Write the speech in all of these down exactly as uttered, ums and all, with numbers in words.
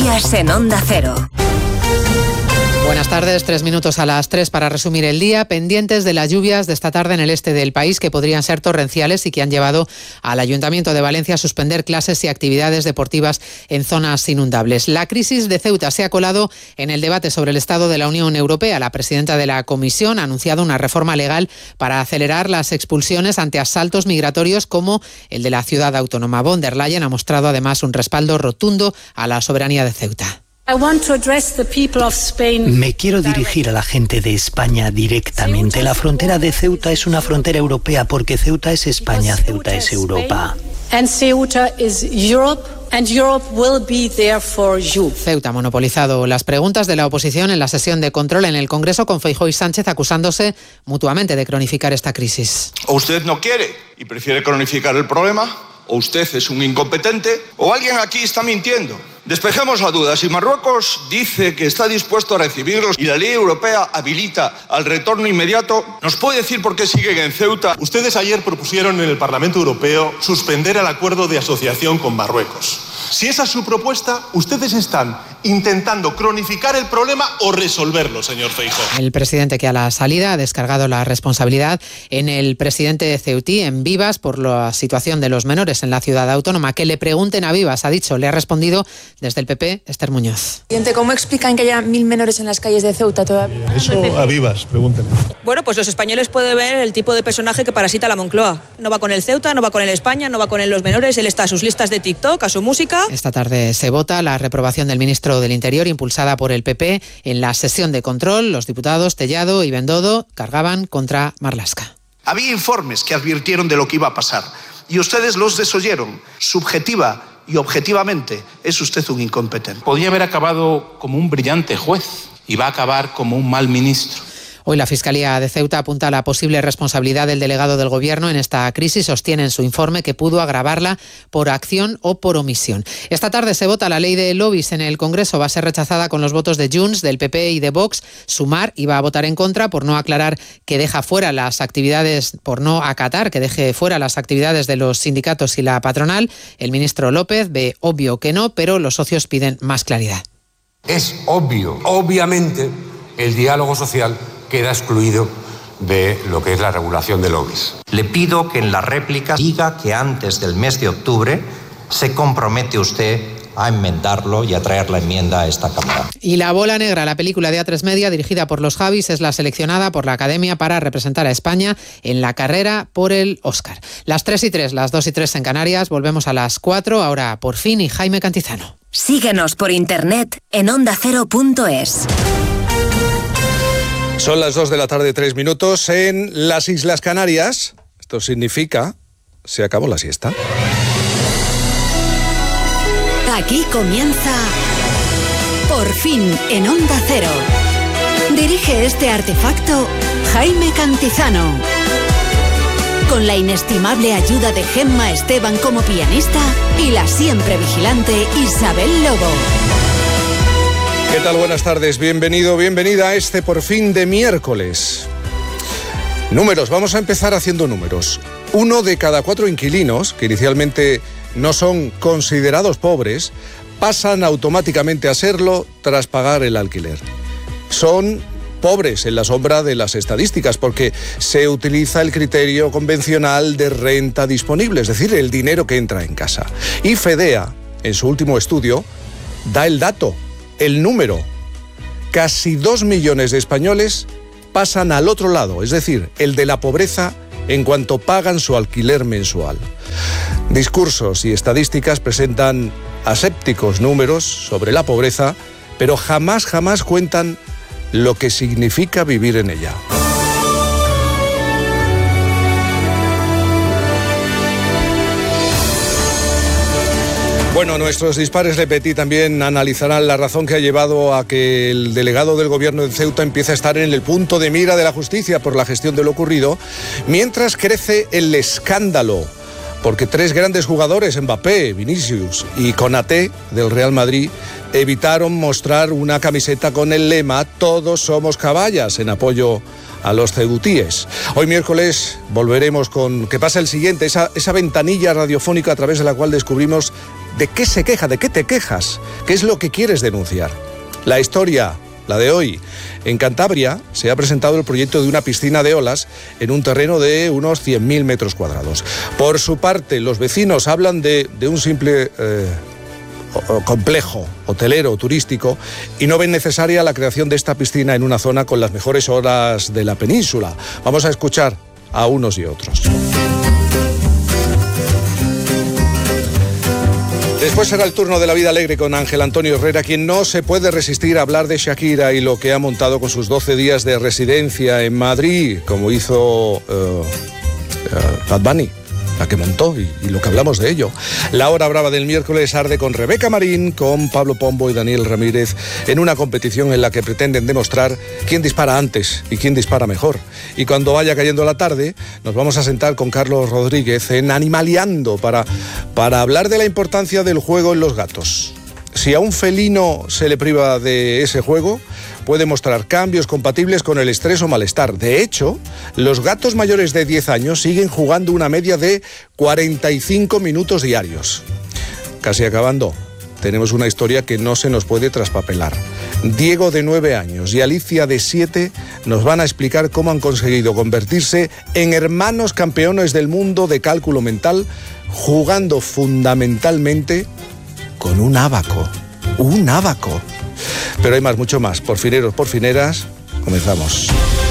Noticias en Onda Cero. Buenas tardes, tres minutos a las tres para resumir el día. Pendientes de las lluvias de esta tarde en el este del país, que podrían ser torrenciales y que han llevado al Ayuntamiento de Valencia a suspender clases y actividades deportivas en zonas inundables. La crisis de Ceuta se ha colado en el debate sobre el estado de la Unión Europea. La presidenta de la Comisión ha anunciado una reforma legal para acelerar las expulsiones ante asaltos migratorios como el de la ciudad autónoma. Von der Leyen ha mostrado además un respaldo rotundo a la soberanía de Ceuta. Me quiero dirigir a la gente de España directamente. La frontera de Ceuta es una frontera europea porque Ceuta es España, Ceuta es Europa. Ceuta ha monopolizado las preguntas de la oposición en la sesión de control en el Congreso, con Feijóo y Sánchez acusándose mutuamente de cronificar esta crisis. O usted no quiere y prefiere cronificar el problema, o usted es un incompetente, o alguien aquí está mintiendo. Despejemos la duda. Si Marruecos dice que está dispuesto a recibirlos y la ley europea habilita al retorno inmediato, ¿nos puede decir por qué siguen en Ceuta? Ustedes ayer propusieron en el Parlamento Europeo suspender el acuerdo de asociación con Marruecos. Si esa es su propuesta, ustedes están intentando cronificar el problema o resolverlo, señor Feijóo. El presidente, que a la salida ha descargado la responsabilidad en el presidente ceutí, en Vivas, por la situación de los menores en la ciudad autónoma. Que le pregunten a Vivas, ha dicho. Le ha respondido desde el P P, Esther Muñoz. Presidente, ¿cómo explican que haya mil menores en las calles de Ceuta todavía? Eso a Vivas, pregúntenle. Bueno, pues los españoles pueden ver el tipo de personaje que parasita la Moncloa. No va con el Ceuta, no va con el España, no va con el los menores. Él está a sus listas de TikTok, a su música. Esta tarde se vota la reprobación del ministro del Interior, impulsada por el P P. En la sesión de control, los diputados Tellado y Bendodo cargaban contra Marlaska. Había informes que advirtieron de lo que iba a pasar y ustedes los desoyeron. Subjetiva y objetivamente es usted un incompetente. Podría haber acabado como un brillante juez y va a acabar como un mal ministro. Hoy la Fiscalía de Ceuta apunta a la posible responsabilidad del delegado del Gobierno en esta crisis. Sostiene en su informe que pudo agravarla por acción o por omisión. Esta tarde se vota la ley de lobbies en el Congreso. Va a ser rechazada con los votos de Junts, del P P y de Vox. Sumar iba a votar en contra por no aclarar que deja fuera las actividades, por no acatar que deje fuera las actividades de los sindicatos y la patronal. El ministro López ve obvio que no, pero los socios piden más claridad. Es obvio, obviamente, el diálogo social queda excluido de lo que es la regulación de lobbies. Le pido que en la réplica diga que antes del mes de octubre se compromete usted a enmendarlo y a traer la enmienda a esta Cámara. Y La Bola Negra, la película de A tres Media, dirigida por los Javis, es la seleccionada por la Academia para representar a España en la carrera por el Oscar. Las tres y tres, las dos y tres en Canarias. Volvemos a las cuatro, ahora Por Fin y Jaime Cantizano. Síguenos por internet en onda cero punto es. Son las dos de la tarde, tres minutos en las Islas Canarias. Esto significa, se acabó la siesta. Aquí comienza Por Fin en Onda Cero. Dirige este artefacto Jaime Cantizano. Con la inestimable ayuda de Gemma Esteban como pianista y la siempre vigilante Isabel Lobo. ¿Qué tal? Buenas tardes, bienvenido, bienvenida a este Por Fin de miércoles. Números, vamos a empezar haciendo números. Uno de cada cuatro inquilinos, que inicialmente no son considerados pobres, pasan automáticamente a serlo tras pagar el alquiler. Son pobres en la sombra de las estadísticas porque se utiliza el criterio convencional de renta disponible, es decir, el dinero que entra en casa. Y Fedea, en su último estudio, da el dato. El número, casi dos millones de españoles pasan al otro lado, es decir, el de la pobreza, en cuanto pagan su alquiler mensual. Discursos y estadísticas presentan asépticos números sobre la pobreza, pero jamás, jamás cuentan lo que significa vivir en ella. Bueno, nuestros dispares de Petit también analizarán la razón que ha llevado a que el delegado del gobierno de Ceuta empiece a estar en el punto de mira de la justicia por la gestión de lo ocurrido, mientras crece el escándalo, porque tres grandes jugadores, Mbappé, Vinicius y Konaté del Real Madrid, evitaron mostrar una camiseta con el lema "Todos somos caballas", en apoyo a los ceutíes. Hoy miércoles volveremos con ¿Qué pasa el siguiente? Esa, esa ventanilla radiofónica a través de la cual descubrimos de qué se queja, de qué te quejas, qué es lo que quieres denunciar. La historia, la de hoy. En Cantabria se ha presentado el proyecto de una piscina de olas en un terreno de unos cien mil metros cuadrados. Por su parte, los vecinos hablan de, de un simple eh, complejo hotelero turístico y no ven necesaria la creación de esta piscina en una zona con las mejores olas de la península. Vamos a escuchar a unos y otros. Después será el turno de La Vida Alegre con Ángel Antonio Herrera, quien no se puede resistir a hablar de Shakira y lo que ha montado con sus doce días de residencia en Madrid, como hizo uh, uh, Bad Bunny, la que montó y, y lo que hablamos de ello. La hora brava del miércoles arde con Rebeca Marín, con Pablo Pombo y Daniel Ramírez en una competición en la que pretenden demostrar quién dispara antes y quién dispara mejor. Y cuando vaya cayendo la tarde, nos vamos a sentar con Carlos Rodríguez en Animaliando para, para hablar de la importancia del juego en los gatos. Si a un felino se le priva de ese juego, puede mostrar cambios compatibles con el estrés o malestar. De hecho, los gatos mayores de diez años siguen jugando una media de cuarenta y cinco minutos diarios. Casi acabando, tenemos una historia que no se nos puede traspapelar. Diego, de nueve años, y Alicia, de siete, nos van a explicar cómo han conseguido convertirse en hermanos campeones del mundo de cálculo mental, jugando fundamentalmente con un ábaco. Un ábaco. Pero hay más, mucho más. Porfineros, porfineras, comenzamos.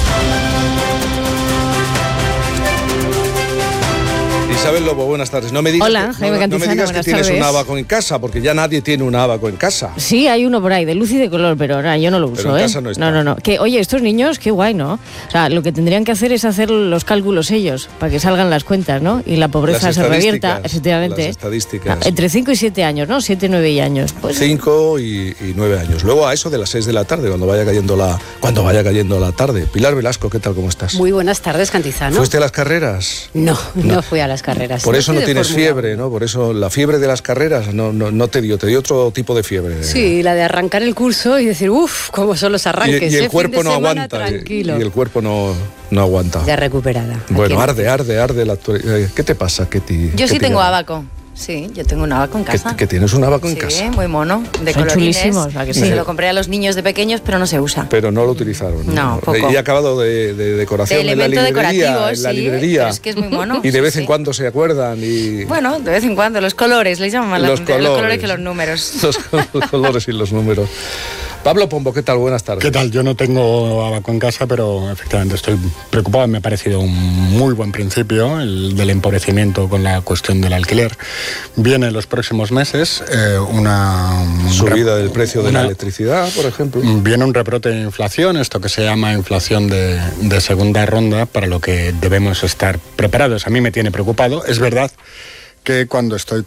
Isabel Lobo, buenas tardes. No me digas, Hola, que, Jaime no, Cantizano, no me digas que tienes tardes. un ábaco en casa, porque ya nadie tiene un ábaco en casa. Sí, hay uno por ahí, de luz y de color, pero ahora yo no lo uso, Pero en ¿eh? casa no está. no, no, no. Que, oye, estos niños, qué guay, ¿no? O sea, lo que tendrían que hacer es hacer los cálculos ellos, para que salgan las cuentas, ¿no? Y la pobreza Las se revierta, estadísticas, efectivamente. las estadísticas. Ah, entre cinco y siete años, ¿no? siete, nueve años. Pues, Cinco y, y nueve años. Luego a eso de las seis de la tarde, cuando vaya cayendo la, cuando vaya cayendo la tarde. Pilar Velasco, ¿qué tal? ¿Cómo estás? Muy buenas tardes, Cantizano. ¿Fuiste a las carreras? No, no, No. fui a las carreras. Por eso fui no de tienes Fórmula fiebre, ¿no? Por eso la fiebre de las carreras no, no, no te dio, te dio otro tipo de fiebre. Sí, la de arrancar el curso y decir, uff, cómo son los Y, arranques. y el ¿eh? cuerpo Fin de no semana aguanta. Y, Tranquilo. y el cuerpo no, no aguanta. Ya recuperada. Bueno, Aquí arde, arde, arde la actualidad. ¿Qué te pasa, Ketty? Yo sí Ketty tengo Gana? abaco. Sí, yo tengo un abaco en casa. ¿Que, que tienes un abaco en Sí, casa? muy mono, de Son colorines. chulísimos, ¿a que sí? Se lo compré a los niños de pequeños, pero no se usa. Pero no lo utilizaron. No, poco. Y ha acabado de, de decoración De en la elemento librería. decorativo, en la sí, librería. pero es que es muy mono. Y de vez sí, en sí. cuando se acuerdan y... Bueno, de vez en cuando, los colores, les llaman más la Los atención, los colores. colores que los números. Los, los colores y los números. Pablo Pombo, ¿qué tal? Buenas tardes. ¿Qué tal? Yo no tengo abaco en casa, pero efectivamente estoy preocupado. Me ha parecido un muy buen principio el del empobrecimiento con la cuestión del alquiler. Viene en los próximos meses eh, una... Subida del precio de una- la electricidad, por ejemplo. Viene un rebrote de inflación, esto que se llama inflación de, de segunda ronda, para lo que debemos estar preparados. A mí me tiene preocupado. Es verdad que cuando estoy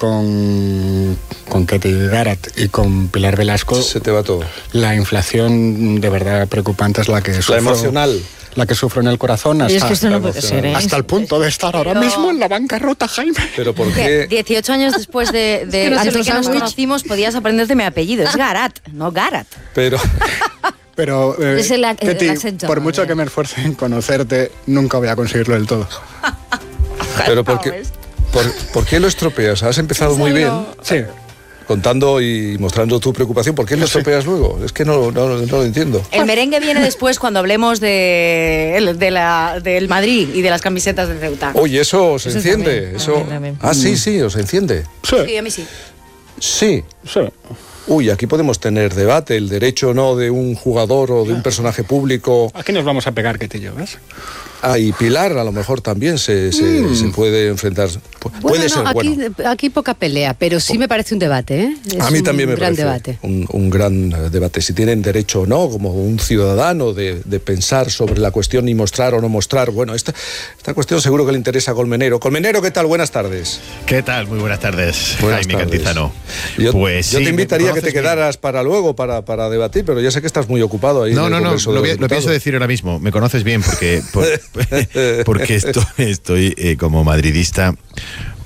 con, con Ketty Garat y con Pilar Velasco... Se te va todo. La inflación de verdad preocupante es la que sufro. La emocional. La que sufro en el corazón Pero hasta, es que esto no puede ser, ¿eh? hasta el punto de estar ahora Pero- mismo en la bancarrota, Jaime. Pero ¿por Que qué? dieciocho años después de, de que no sé antes lo de que que nos sándwich. conocimos, podías aprenderte mi apellido. Es Garat, no Garat. Pero... Pero, eh, Es el ac- el Ketty, acento, por mucho eh. que me esfuerce en conocerte, nunca voy a conseguirlo del todo. Pero ¿por qué, por, ¿por qué lo estropeas? Has empezado muy bien, Sí. contando y mostrando tu preocupación. ¿Por qué lo estropeas luego? Es que no, no, no lo entiendo. El merengue viene después cuando hablemos de, de la, del Madrid y de las camisetas del Ceuta. Oye, eso se Eso enciende. también, eso... también, también. Ah, sí, sí, os enciende. Sí, Sí, a mí sí. Sí. sí. Uy, aquí podemos tener debate, el derecho o no de un jugador o de un personaje público. Aquí nos vamos a pegar, Ketty y yo, ¿ves? Ah, y Pilar a lo mejor también se, se, Mm. se puede enfrentar. Pu- Bueno, puede no, ser aquí, bueno. aquí poca pelea, pero sí me parece un debate, ¿eh? Es A mí también me un gran parece debate. un, un gran eh, debate. Si tienen derecho o no, como un ciudadano, de, de pensar sobre la cuestión y mostrar o no mostrar. Bueno, esta, esta cuestión seguro que le interesa a Colmenero. Colmenero, ¿qué tal? Buenas tardes. ¿Qué tal? Muy buenas tardes, Buenas Jaime tardes. Cantizano. Yo, Pues yo sí, te me invitaría a que te conoces bien. quedaras para luego, para, para debatir, pero ya sé que estás muy ocupado ahí. No, en el no, no, Congreso de lo, los vi- lo pienso Diputados. decir ahora mismo. Me conoces bien porque, por- porque estoy, estoy eh, como madridista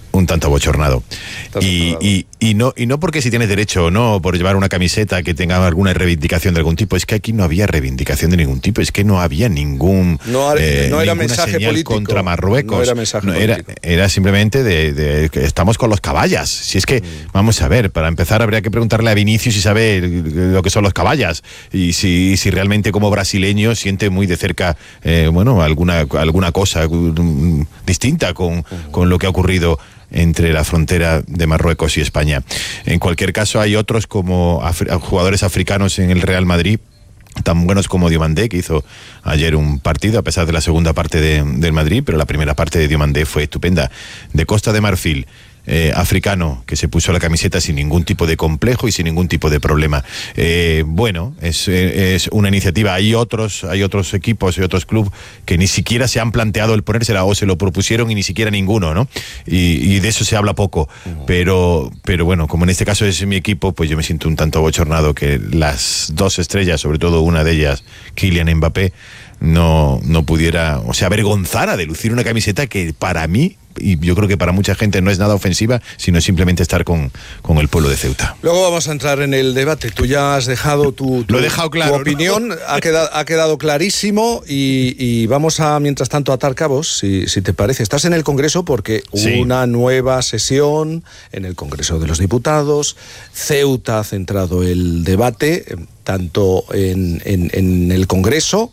un tanto abochornado. Y, y, y, no, y no porque si tienes derecho o no, por llevar una camiseta que tenga alguna reivindicación de algún tipo, es que aquí no había reivindicación de ningún tipo, es que no había ningún no, eh, no era mensaje señal político contra Marruecos. No era mensaje no, político. Era, era simplemente de, de que estamos con los caballas. Si es que, mm. vamos a ver, para empezar habría que preguntarle a Vinicius si sabe lo que son los caballas y si, si realmente como brasileño siente muy de cerca eh, bueno, alguna, alguna cosa um, distinta con, mm. con lo que ha ocurrido entre la frontera de Marruecos y España. En cualquier caso, hay otros como afri- jugadores africanos en el Real Madrid, tan buenos como Diomandé, que hizo ayer un partido, a pesar de la segunda parte de, del Madrid, pero la primera parte de Diomandé fue estupenda. De Costa de Marfil, Eh, africano, que se puso la camiseta sin ningún tipo de complejo y sin ningún tipo de problema. Eh, bueno, es, es una iniciativa. Hay otros, hay otros equipos y otros clubes que ni siquiera se han planteado el ponérsela o se lo propusieron y ni siquiera ninguno, ¿no? Y, y de eso se habla poco. Pero, pero bueno, como en este caso es mi equipo, pues yo me siento un tanto abochornado que las dos estrellas, sobre todo una de ellas, Kylian Mbappé, no, no pudiera, o sea, avergonzara de lucir una camiseta que para mí, y yo creo que para mucha gente no es nada ofensiva, sino simplemente estar con, con el pueblo de Ceuta. Luego vamos a entrar en el debate. Tú ya has dejado tu, tu, Lo he dejado claro, tu opinión, ¿no? ha, quedado, ha quedado clarísimo y, y vamos a, mientras tanto, atar cabos, si, si te parece. Estás en el Congreso porque sí. Una nueva sesión en el Congreso de los Diputados. Ceuta ha centrado el debate, tanto en, en, en el Congreso,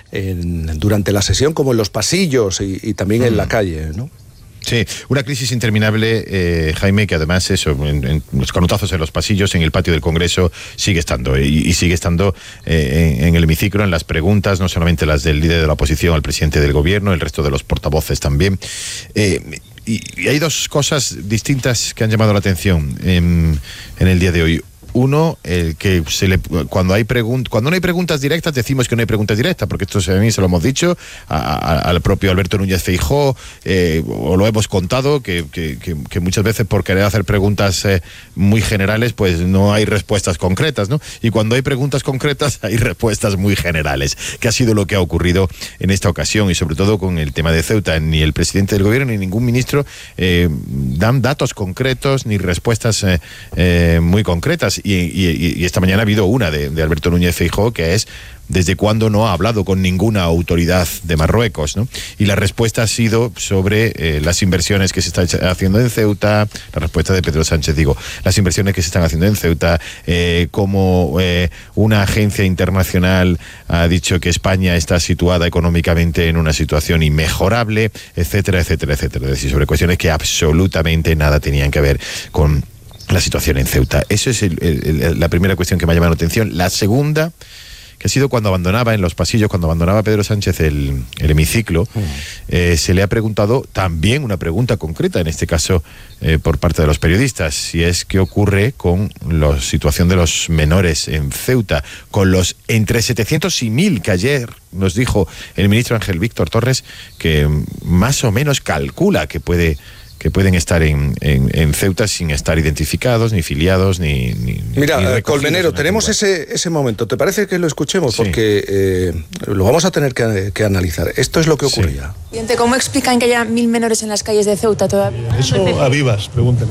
en, durante la sesión, como en los pasillos y, y también mm. en la calle, ¿no? Sí, una crisis interminable, eh, Jaime, que además eso, en, en los canutazos en los pasillos, en el patio del Congreso, sigue estando, y, y sigue estando eh, en, en el hemiciclo, en las preguntas, no solamente las del líder de la oposición al presidente del gobierno, el resto de los portavoces también. Eh, y, y hay dos cosas distintas que han llamado la atención en, en el día de hoy. Uno, el que se le, cuando hay pregun- cuando no hay preguntas directas decimos que no hay preguntas directas, porque esto a mí se lo hemos dicho a, a, al propio Alberto Núñez Feijóo, eh, o lo hemos contado, que, que, que, que muchas veces por querer hacer preguntas eh, muy generales, pues no hay respuestas concretas, ¿no? Y cuando hay preguntas concretas hay respuestas muy generales, que ha sido lo que ha ocurrido en esta ocasión, y sobre todo con el tema de Ceuta. Ni el presidente del gobierno ni ningún ministro eh, dan datos concretos ni respuestas eh, eh, muy concretas. Y, y, y esta mañana ha habido una de, de Alberto Núñez Feijóo, que es desde cuándo no ha hablado con ninguna autoridad de Marruecos, ¿no? Y la respuesta ha sido sobre eh, las inversiones que se están haciendo en Ceuta, la respuesta de Pedro Sánchez, digo, las inversiones que se están haciendo en Ceuta, eh, como eh, una agencia internacional ha dicho que España está situada económicamente en una situación inmejorable, etcétera, etcétera, etcétera. Es decir, sobre cuestiones que absolutamente nada tenían que ver con la situación en Ceuta. Eso es el, el, el, la primera cuestión que me ha llamado la atención. La segunda, que ha sido cuando abandonaba en los pasillos, cuando abandonaba Pedro Sánchez el, el hemiciclo, mm. eh, se le ha preguntado también una pregunta concreta, en este caso eh, por parte de los periodistas, si es qué ocurre con la situación de los menores en Ceuta, con los entre setecientos y mil que ayer nos dijo el ministro Ángel Víctor Torres, que más o menos calcula que puede... que pueden estar en, en, en Ceuta sin estar identificados, ni filiados, ni... ni Mira, ni Colmenero, tenemos ese, ese momento. ¿Te parece que lo escuchemos? Sí. Porque eh, lo vamos a tener que, que analizar. Esto es lo que ocurría. Sí. ¿Cómo explican que haya mil menores en las calles de Ceuta todavía? Eso a vivas, pregúntenle.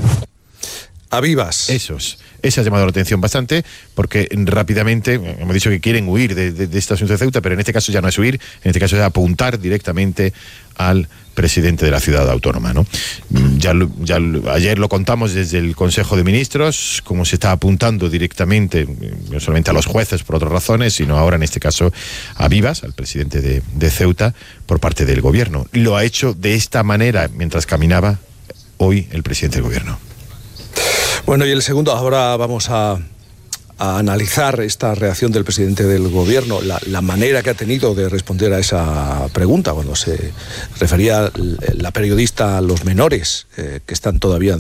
A vivas. Esos. Esa ha llamado la atención bastante, porque rápidamente hemos dicho que quieren huir de, de, de este asunto de Ceuta, pero en este caso ya no es huir, en este caso es apuntar directamente al presidente de la ciudad autónoma, ¿no? Ya, ya ayer lo contamos desde el Consejo de Ministros, cómo se está apuntando directamente, no solamente a los jueces por otras razones, sino ahora en este caso a Vivas, al presidente de, de Ceuta, por parte del gobierno. Lo ha hecho de esta manera mientras caminaba hoy el presidente del gobierno. Bueno, y el segundo, ahora vamos a, a analizar esta reacción del presidente del gobierno, la, la manera que ha tenido de responder a esa pregunta, cuando se refería la periodista a los menores eh, que están todavía